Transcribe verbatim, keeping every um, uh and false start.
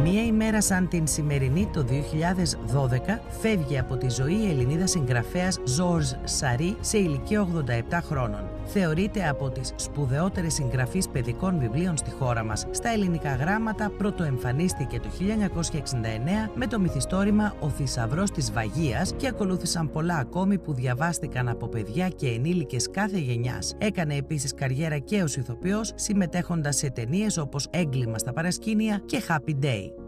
Μία ημέρα σαν την σημερινή το δύο χιλιάδες δώδεκα φεύγει από τη ζωή η Ελληνίδα συγγραφέας Ζορζ Σαρή σε ηλικία ογδόντα επτά χρόνων. Θεωρείται από τις σπουδαιότερες συγγραφείς παιδικών βιβλίων στη χώρα μας. Στα ελληνικά γράμματα πρωτοεμφανίστηκε το χίλια εννιακόσια εξήντα εννέα με το μυθιστόρημα «Ο Θησαυρός της Βαγείας» και ακολούθησαν πολλά ακόμη που διαβάστηκαν από παιδιά και ενήλικες κάθε γενιάς. Έκανε επίσης καριέρα και ως ηθοποιός, συμμετέχοντας σε ταινίες όπως «Έγκλημα στα παρασκήνια» και «Happy Day».